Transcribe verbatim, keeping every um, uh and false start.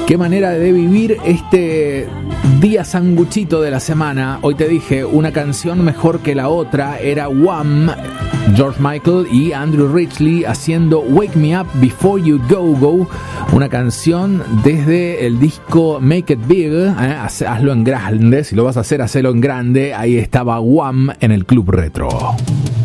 Qué manera de vivir este día sanguchito de la semana. Hoy te dije, una canción mejor que la otra era Wham, George Michael y Andrew Ridgeley haciendo Wake Me Up Before You Go Go, una canción desde el disco Make It Big, ¿eh? Hazlo en grande, si lo vas a hacer, hazlo en grande. Ahí estaba Wham en el Club Retro.